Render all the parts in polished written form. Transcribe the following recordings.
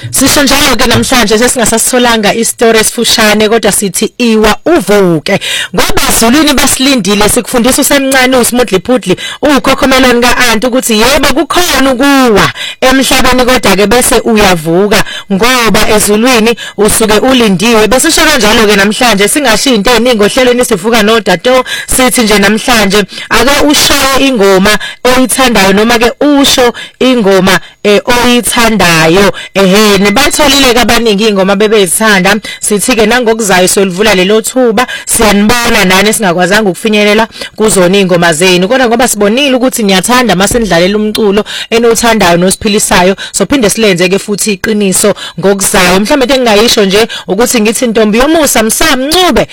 Sisho njalo ke namhlanje sesingasasitholanga istory esifushane kodwa sithi iwa uvuke ngoba ezulwini basilindile sikufundisa usemncane uSmodliphudli ukhokhomeloni kaAnti ukuthi yebo kukhona ukuwa emhlabeni kodwa ke bese uyavuka ngoba ezulwini usuke ulindiwe bese sho kanjalo ke namhlanje singashiya into eziningi ohlelweni sivuka noDato sithi nje namhlanje ake ushaye ingoma oyithandayo noma ke usho ingoma oyithandayo nibatholile ke abaningi ingoma bebezithanda sithi ke nangokuzayo solivula lelo thuba siyanibona nani singakwazanga ukufinyelela kuzona ingoma zenu kodwa ngoba sibonile ukuthi niyathanda masendlalela umculo enothandayo nosiphilisayo sophinde silenze ke futhi iqiniso ngokuzayo mhlawumbe engayisho nje ukuthi ngithi intombi yomusa Msamncube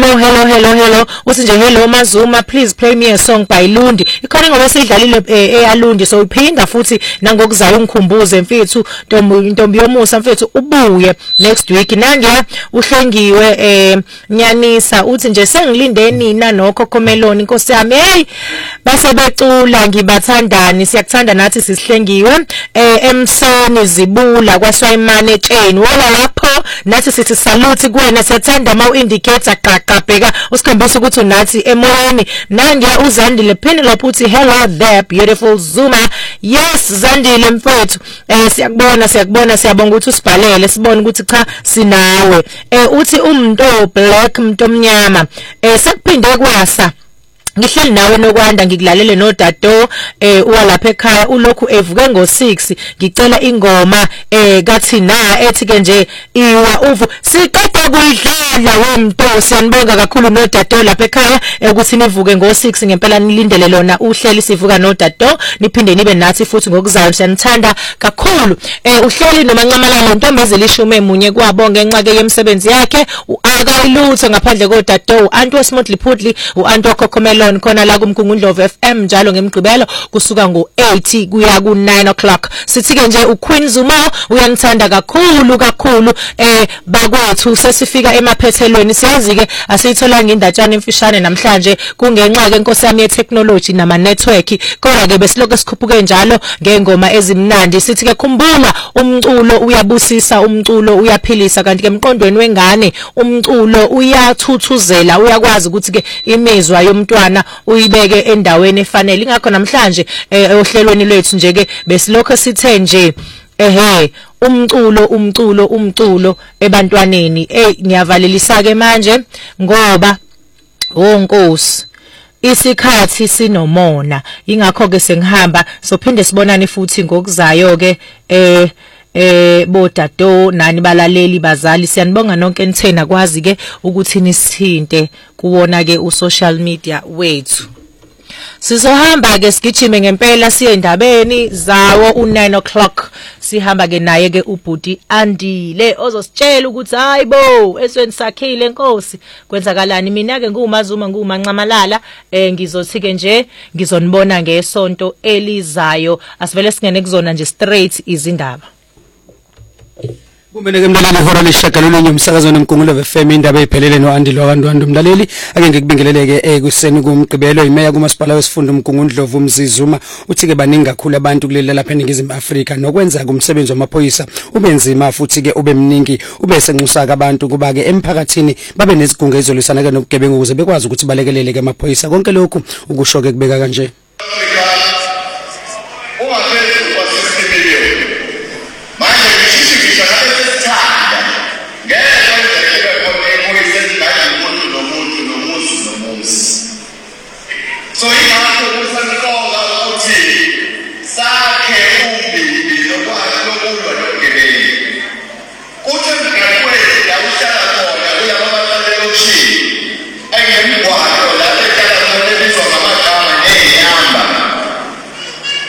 hello uthi nje hello Mazuma please play me a song by Lundi ikhona ngoba sidlalile eyalundi so iphinda futhi nangokuzayo ngikhumbuze mfethu intombi yomusa mfethu ubuye next week nange uhlengiwe Nyanisa uthi nje sengilinde nina nokhokhomeloni inkosi yami hey base becula ngibathandani siyakuthanda nathi sisihlengiwe Emsoni Zibula kwaSwayimane etsheni wala lapho nathi sithi salute kuwena siyathanda ma uindicate qaqabheka usikhombisa ukuthi unathi emoyeni nange uZandile Penelope uthi hello there beautiful Zuma yes Zandile mfethu siyakubona siyabonga ukuthi usibhalele sibone ukuthi cha sinawe uthi umnto black mnto omnyama sekuphinde kwasa ngihleli nawe nokwanda ngikulalele noDato walapha ekhaya ulokhu evuke ngo6 ngicela ingoma kathi na ethi ke nje iwa uvu siqeda kuyidlala womnto siyanibonga kakhulu noDato lapha ekhaya ukuthi nivuke ngo6 ngempela nilindele lona uhleli sivuka noDato niphinde nibe nathi futhi ngokuzayo siyanithanda kakhulu uhleli nomancamalala intombazeli ishume munye kwabonga enxake yemsebenzi yakhe uAkalutho ngaphandle koDato uAnti Smodliphudli uAnti Khokhomeloni khona la kumkungundlovu FM njalo ngemgqibelo kusuka ngo8 kuya ku9 o'clock sithi ke nje uQueen Zuma uyanithanda kakhulu bakwethu sesifika emaphethelweni siyazi ke asiyitholanga indatshana emfishane namhlanje kungenxa ke inkosi yami ye-technology nama network kodwa ke besiloko sikhuphuke njalo ngengoma ezimnandi sithi ke khumbula umculo uyabusisa umculo uyaphilisa kanti ke emqondweni wengane umculo uyathuthuzela uyakwazi ukuthi ke imizwa yomntwana uyibeke endaweni efanele ingakho namhlanje ohlelweni lwethu nje ke besilokho sithe nje umculo ebantwaneni ngiyavalelisa ke manje ngoba wonkosi isikhathi sinomona ingakho ke sengihamba sophinde sibonane futhi ngokuzayo ke boDato nani balaleli bazali siyanibonga nonke nithena kwazi ke ukuthi nisithinte kuwona ke usocial media wethu sizohamba ke sigijime ngempela siye endabeni zawo u9 o'clock sihamba ke naye ke uBhuti Andile ozositshela ukuthi hayibo esweni sakhile enkosi kwenzakalani mina ke nguMazuma ngumancamalala ngizothi ke nje ngizonibona ngesonto elizayo asivele singene kuzona nje straight izindaba kumele ke mlaleli ihora leshagalolunye umsakazweni omkhulu FM indaba ephelele noAndile wakandwando umlaleli ake ngikubingeleleke ekuseni kumgqibelo imeya kumasipala wesifunda umkungundlovu umzizuma uthi ke baningi kakhulu abantu kuleli lapha eNingizimu Afrika nokwenza kumsebenzi wamaphoyisa ube nzima futhi ke ube mningi ube senxusaka abantu kuba ke emphakathini babe nezigungu ezolisana ke nobugebengu ukuze bekwazi ukuthi balekelele ke amaphoyisa konke lokhu ukushoke kubeka kanje So ingakho kusanqoka ukuthi sakhe umbili lokwazi lokulwa nogebengu kuthi ngakwenza la uhlala khona kulabo babalelokishini engemgwaqo